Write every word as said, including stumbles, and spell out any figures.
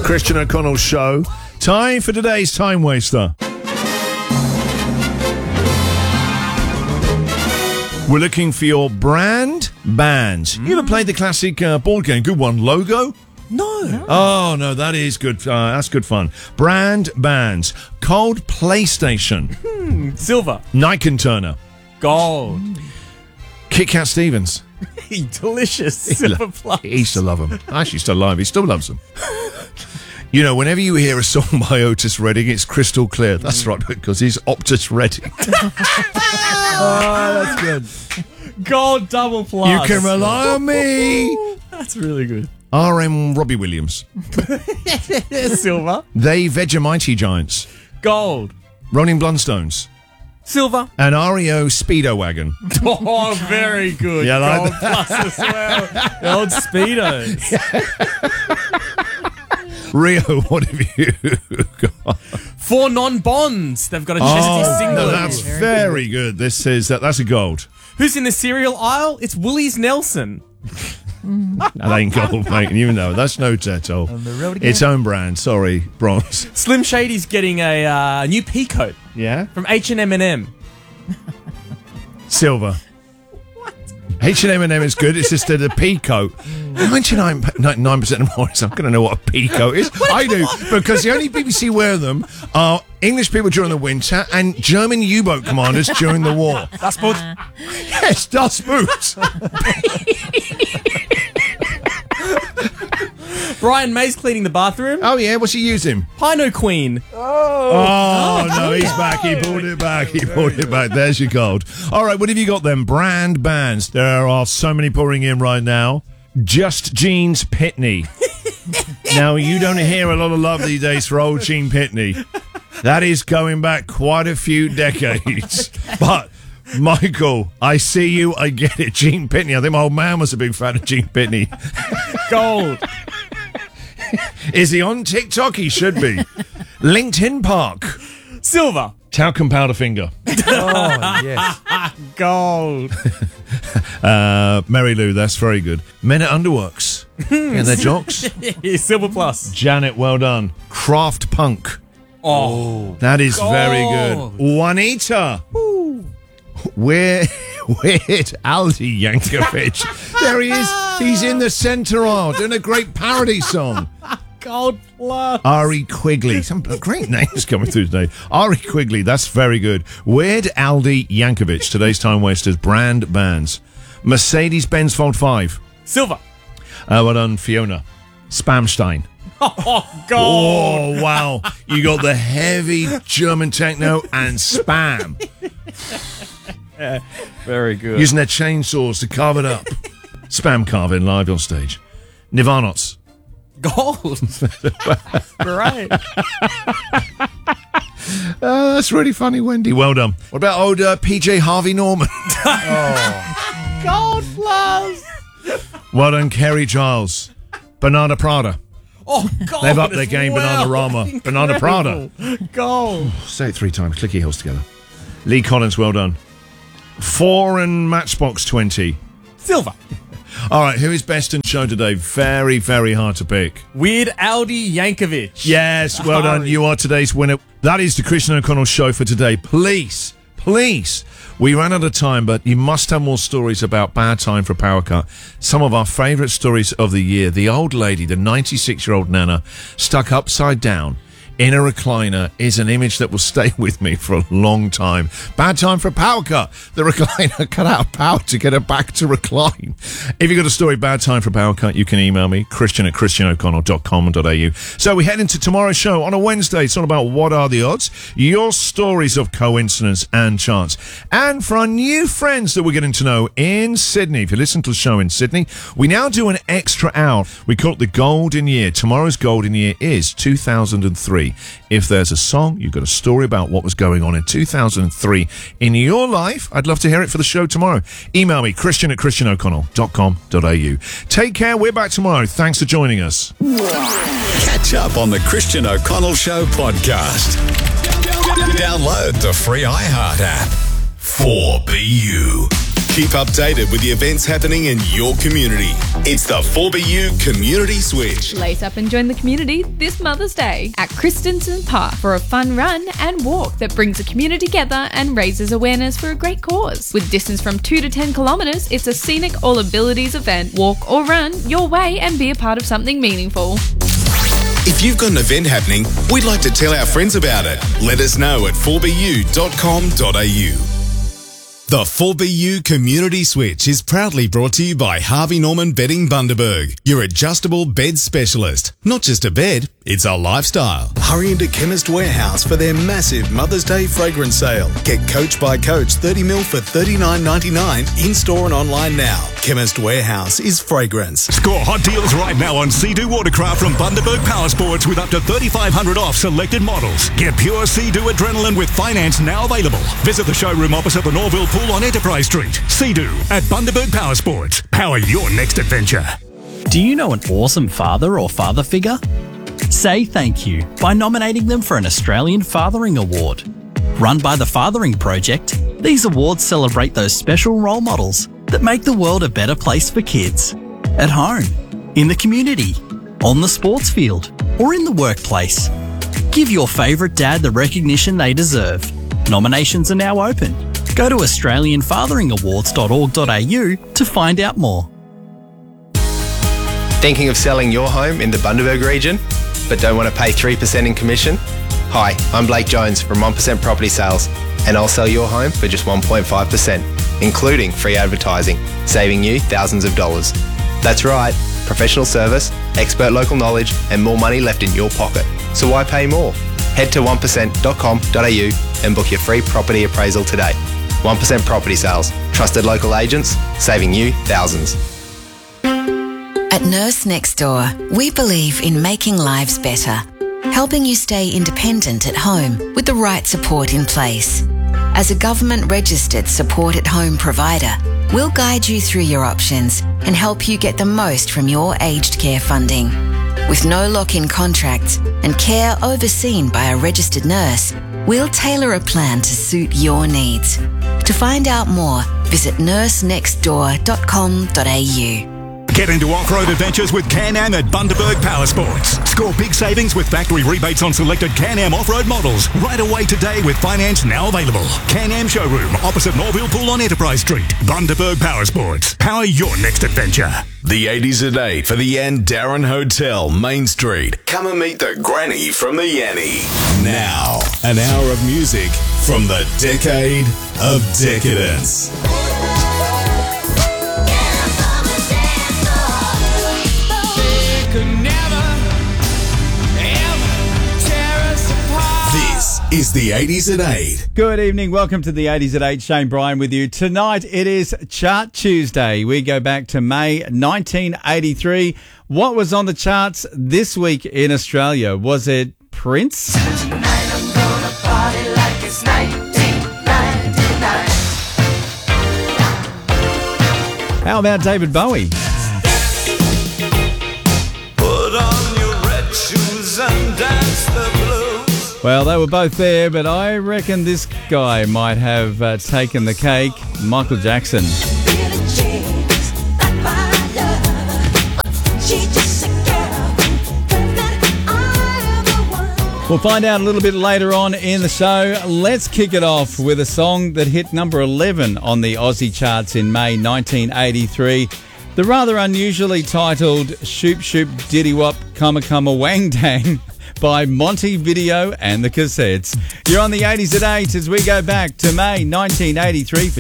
Christian O'Connell Show. Time for today's Time Waster. We're looking for your brand bands. Mm. You ever played the classic uh, board game? Good one. Logo? No. no. Oh, no, that is good. Uh, that's good fun. Brand bands. Cold PlayStation. Hmm. Silver. Nike Turner. Gold. Kit Kat Stevens. Delicious. Silver plus. He used to love them. Actually, still alive. He still loves them. You know, whenever you hear a song by Otis Redding, it's crystal clear. That's right, because he's Optus Redding. Oh, that's good. Gold double plus. You can rely on me. That's really good. R M Robbie Williams. Silver. They Vegemite Giants. Gold. Rolling Blundstones. Silver. And R E O Speedo Wagon. Oh, very good. Yeah, like Gold plus as well. The old Speedos. Rio, what have you got? Four non-bonds. They've got a chesty Oh, singlet. no, that's very good. This is uh, that's a gold. Who's in the cereal aisle? It's Woolies Nelson. That ain't gold, mate. You know, that's no Tetto. Its own brand. Sorry, bronze. Slim Shady's getting a uh, new pea coat. Yeah? From H and M and M. Silver. What? H and M and M is good. It's just a, the pea coat. ninety-nine percent of boys aren't going to know what a pea coat is. I do, because the only people who wear them are English people during the winter and German U-boat commanders during the war. Das Boot. Yes, Das Boot. Brian May's cleaning the bathroom. Oh, yeah? What's he using? Pino Queen. Oh, oh no, he's back. He pulled it back. He pulled it back. There's your gold. All right, what have you got then? Brand bands. There are so many pouring in right now. Just Jeans Pitney. Now, you don't hear a lot of love these days for old Gene Pitney. That is going back quite a few decades. But, Michael, I see you. I get it. Gene Pitney. I think my old man was a big fan of Gene Pitney. Gold. Is he on TikTok? He should be. LinkedIn Park. Silver. Talcum Powderfinger. Oh, yes. Gold. uh, Mary Lou, that's very good. Men at Underworks. And their jocks. Silver plus. Janet, well done. Craft Punk. Oh. That is Gold. very good. Juanita. Ooh. Weird, weird Aldi Yankovic. There he is. He's in the centre aisle doing a great parody song. Gold plus. Ari Quigley. Some great names coming through today. Ari Quigley, that's very good. Weird Aldi Yankovic. Today's Time Wasters brand bands. Mercedes-Benz Fold five. Silver. Uh, well done, Fiona. Spamstein. Oh, gold. Oh, wow. You got the heavy German techno and Spam. Yeah, very good. Using their chainsaws to carve it up. Spam carving live on stage. Nirvanots. Gold. Great. Uh, that's really funny, Wendy. Well done. What about old uh, P J Harvey Norman? Oh. Gold plus. Well done, Kerry Giles. Banana Prada. Oh, gold. They've upped their as game, well. Banana Rama. Banana Prada. Gold. Say it three times. Click your heels together. Lee Collins, well done. Four and Matchbox twenty. Silver. All right, who is best in show today? Very, very hard to pick. Weird Aldi Yankovic. Yes, well done. You are today's winner. That is the Christian O'Connell Show for today. Please, please. We ran out of time, but you must have more stories about Bad Time for Power Cut. Some of our favourite stories of the year. The old lady, the ninety-six-year-old Nana, stuck upside down in a recliner is an image that will stay with me for a long time. Bad Time for a Power Cut. The recliner cut out of power to get her back to recline. If you've got a story, Bad Time for a Power Cut, you can email me, christian at christian o'connell dot com dot a u. So we head into tomorrow's show on a Wednesday. It's all about what are the odds, your stories of coincidence and chance. And for our new friends that we're getting to know in Sydney, if you listen to the show in Sydney, we now do an extra hour. We call it the Golden Year. Tomorrow's Golden Year is two thousand three. If there's a song, you've got a story about what was going on in two thousand three in your life, I'd love to hear it for the show tomorrow. Email me, christian at christian o'connell dot com dot a u. Take care. We're back tomorrow. Thanks for joining us. Catch up on the Christian O'Connell Show podcast. Download the free iHeart app. four B U. Keep updated with the events happening in your community. It's the four B U Community Switch. Lace up and join the community this Mother's Day at Christensen Park for a fun run and walk that brings the community together and raises awareness for a great cause. With distance from two to ten kilometres, it's a scenic all abilities event. Walk or run your way and be a part of something meaningful. If you've got an event happening, we'd like to tell our friends about it. Let us know at four b u dot com dot a u. The four B U Community Switch is proudly brought to you by Harvey Norman Bedding Bundaberg, your adjustable bed specialist. Not just a bed, it's a lifestyle. Hurry into Chemist Warehouse for their massive Mother's Day fragrance sale. Get Coach by Coach thirty mil for thirty-nine ninety-nine in-store and online now. Chemist Warehouse is fragrance. Score hot deals right now on Sea-Doo Watercraft from Bundaberg Power Sports with up to thirty-five hundred dollars off selected models. Get pure Sea-Doo adrenaline with finance now available. Visit the showroom opposite the Norville Pool on Enterprise Street. Sea-Doo at Bundaberg Power Sports. Power your next adventure. Do you know an awesome father or father figure? Say thank you by nominating them for an Australian Fathering Award. Run by the Fathering Project, these awards celebrate those special role models that make the world a better place for kids. At home, in the community, on the sports field, or in the workplace. Give your favourite dad the recognition they deserve. Nominations are now open. Go to australian fathering awards dot org dot a u to find out more. Thinking of selling your home in the Bundaberg region, but don't want to pay three percent in commission? Hi, I'm Blake Jones from one percent Property Sales, and I'll sell your home for just one point five percent, including free advertising, saving you thousands of dollars. That's right, professional service, expert local knowledge, and more money left in your pocket. So why pay more? Head to one percent dot com dot a u and book your free property appraisal today. one percent Property Sales, trusted local agents, saving you thousands. At Nurse Next Door, we believe in making lives better, helping you stay independent at home with the right support in place. As a government-registered support-at-home provider, we'll guide you through your options and help you get the most from your aged care funding. With no lock-in contracts and care overseen by a registered nurse, we'll tailor a plan to suit your needs. To find out more, visit nurse next door dot com dot a u. Get into off-road adventures with Can-Am at Bundaberg Power Sports. Score big savings with factory rebates on selected Can-Am off-road models right away today with finance now available. Can-Am showroom opposite Norville Pool on Enterprise Street. Bundaberg Power Sports. Power your next adventure. The eighties at eight for the Yandaran Hotel, Main Street. Come and meet the granny from the Yanny. Now, an hour of music from the decade of decadence. This is the eighties at eight. Good evening. Welcome to the eighties at eight. Shane Bryan with you. Tonight it is Chart Tuesday. We go back to May nineteen eighty-three. What was on the charts this week in Australia? Was it Prince? Tonight I'm gonna party like it's nineteen ninety-nine. How about David Bowie? Put on your red shoes and dance the blues. Well, they were both there, but I reckon this guy might have uh, taken the cake. Michael Jackson. We'll find out a little bit later on in the show. Let's kick it off with a song that hit number eleven on the Aussie charts in May nineteen eighty-three. The rather unusually titled Shoop Shoop Diddy Wop Cumma Cumma Wang Dang by Monty Video and the Cassettes. You're on the eighties at eight as we go back to May nineteen eighty-three for